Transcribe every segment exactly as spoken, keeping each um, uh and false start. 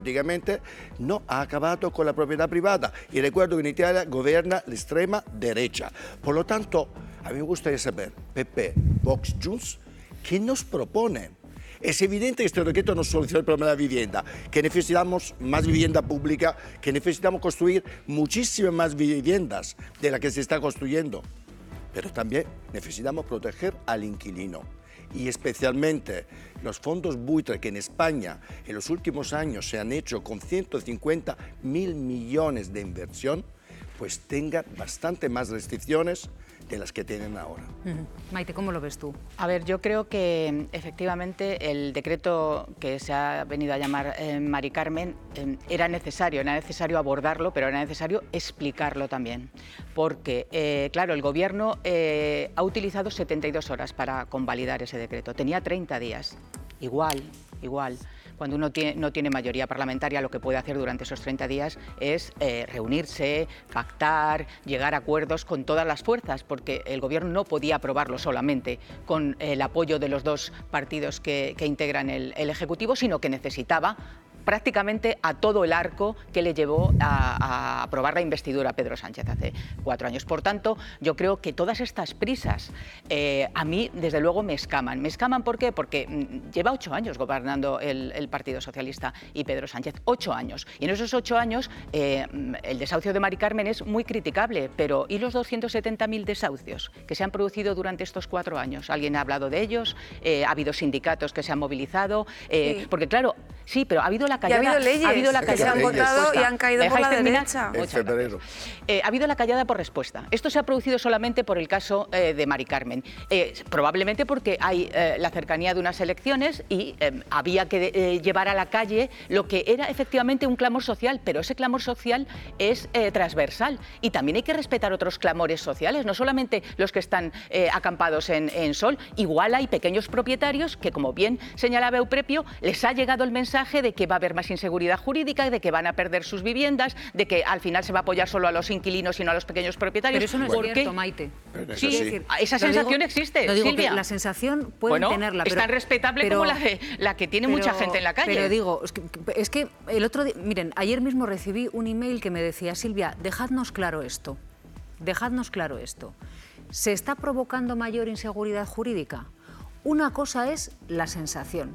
Praticamente no ha acabado con la propiedad privada y recuerdo que en Italia gobierna la extrema derecha. Por lo tanto, a mí me gustaría saber, P P, Vox, Junts, ¿qué nos proponen? Es evidente que este decreto no soluciona el problema de la vivienda, que necesitamos más vivienda pública, que necesitamos construir muchísimas más viviendas de las que se está construyendo, pero también necesitamos proteger al inquilino. Y especialmente los fondos buitre que en España en los últimos años se han hecho con ciento cincuenta mil millones de inversión, pues tengan bastante más restricciones de las que tienen ahora. Uh-huh. Maite, ¿cómo lo ves tú? A ver, yo creo que efectivamente el decreto que se ha venido a llamar eh, Mari Carmen eh, era necesario, era necesario abordarlo, pero era necesario explicarlo también. Porque, eh, claro, el Gobierno eh, ha utilizado setenta y dos horas para convalidar ese decreto. Tenía treinta días. Igual, igual. Cuando uno tiene, no tiene mayoría parlamentaria, lo que puede hacer durante esos treinta días es eh, reunirse, pactar, llegar a acuerdos con todas las fuerzas, porque el Gobierno no podía aprobarlo solamente con el apoyo de los dos partidos que, que integran el, el Ejecutivo, sino que necesitaba prácticamente a todo el arco que le llevó a, a aprobar la investidura a Pedro Sánchez hace cuatro años. Por tanto, yo creo que todas estas prisas eh, a mí, desde luego, me escaman. ¿Me escaman por qué? Porque mm, lleva ocho años gobernando el, el Partido Socialista y Pedro Sánchez. Ocho años. Y en esos ocho años eh, el desahucio de Mari Carmen es muy criticable, pero ¿y los doscientos setenta mil desahucios que se han producido durante estos cuatro años? ¿Alguien ha hablado de ellos? Eh, ¿Ha habido sindicatos que se han movilizado? Eh, sí. Porque claro, sí, pero ha habido la callada, y ha habido leyes ha habido la que callada se han votado y han caído por la terminar? derecha. En febrero. Eh, ha habido la callada por respuesta. Esto se ha producido solamente por el caso eh, de Mari Carmen. Eh, probablemente porque hay eh, la cercanía de unas elecciones y eh, había que eh, llevar a la calle lo que era efectivamente un clamor social, pero ese clamor social es eh, transversal y también hay que respetar otros clamores sociales, no solamente los que están eh, acampados en, en Sol. Igual hay pequeños propietarios que, como bien señalaba Euprepio, les ha llegado el mensaje de que va a haber más inseguridad jurídica, de que van a perder sus viviendas, de que al final se va a apoyar solo a los inquilinos y no a los pequeños propietarios. Pero eso no es ¿Por cierto, qué? Maite. Sí, es decir, esa sensación digo, existe, lo digo Silvia. Que la sensación pueden bueno, tenerla, pero es tan respetable pero, como la, de, la que tiene pero, mucha gente en la calle. Pero digo, es que, es que el otro día, miren, ayer mismo recibí un email que me decía, Silvia, dejadnos claro esto, dejadnos claro esto. ¿Se está provocando mayor inseguridad jurídica? Una cosa es la sensación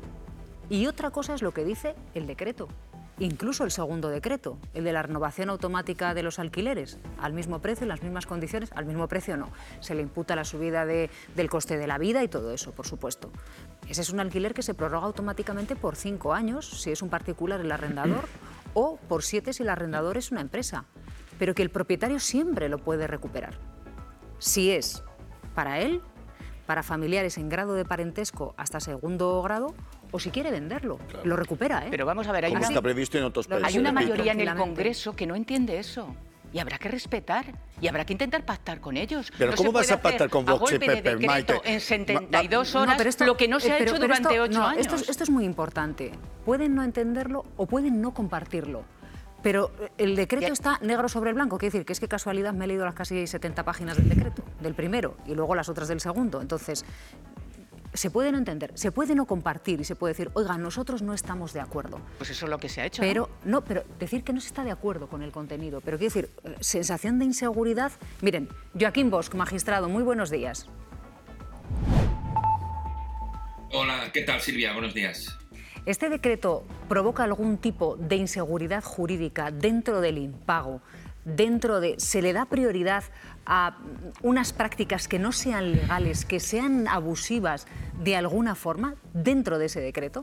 y otra cosa es lo que dice el decreto. Incluso el segundo decreto, el de la renovación automática de los alquileres, al mismo precio, en las mismas condiciones, al mismo precio no. Se le imputa la subida de, del coste de la vida y todo eso, por supuesto. Ese es un alquiler que se prorroga automáticamente por cinco años, si es un particular el arrendador, o por siete si el arrendador es una empresa. Pero que el propietario siempre lo puede recuperar. Si es para él, para familiares en grado de parentesco hasta segundo grado, o si quiere venderlo, claro. Lo recupera, ¿eh? Pero vamos a ver, hay Como una, está previsto en otros países. Hay una mayoría en el Congreso que no entiende eso. Y habrá que respetar, y habrá que intentar pactar con ellos. Pero no ¿cómo vas a pactar con Vox y P P, Maite? En setenta y dos horas, no, pero esto, lo que no se ha pero, hecho pero durante esto, ocho no, años. Esto es, esto es muy importante. Pueden no entenderlo o pueden no compartirlo. Pero el decreto está negro sobre blanco, quiere decir que es que casualidad me he leído las casi setenta páginas del decreto, del primero, y luego las otras del segundo. Entonces, se puede no entender, se puede no compartir y se puede decir, oiga, nosotros no estamos de acuerdo. Pues eso es lo que se ha hecho. Pero no, no pero decir que no se está de acuerdo con el contenido, pero quiero decir, sensación de inseguridad. Miren, Joaquín Bosch, magistrado, muy buenos días. Hola, ¿qué tal, Silvia? Buenos días. ¿Este decreto provoca algún tipo de inseguridad jurídica dentro del impago? Dentro de, ¿se le da prioridad a unas prácticas que no sean legales, que sean abusivas de alguna forma dentro de ese decreto?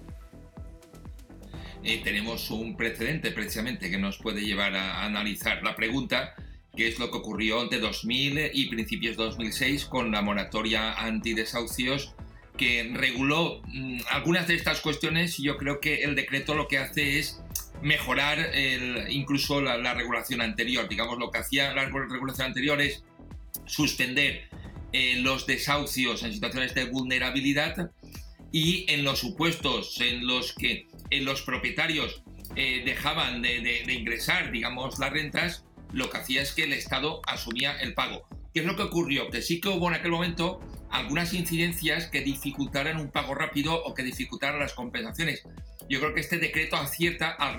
Eh, tenemos un precedente precisamente que nos puede llevar a analizar la pregunta, que es lo que ocurrió entre dos mil y principios de dos mil seis con la moratoria antidesahucios, que reguló mmm, algunas de estas cuestiones. Y yo creo que el decreto lo que hace es mejorar el, incluso la, la regulación anterior. Digamos, lo que hacía la regulación anterior es suspender eh, los desahucios en situaciones de vulnerabilidad, y en los supuestos en los que eh, los propietarios eh, dejaban de, de, de ingresar, digamos, las rentas, lo que hacía es que el Estado asumía el pago. ¿Qué es lo que ocurrió? Que sí que hubo en aquel momento algunas incidencias que dificultaran un pago rápido o que dificultaran las compensaciones. Yo creo que este decreto acierta al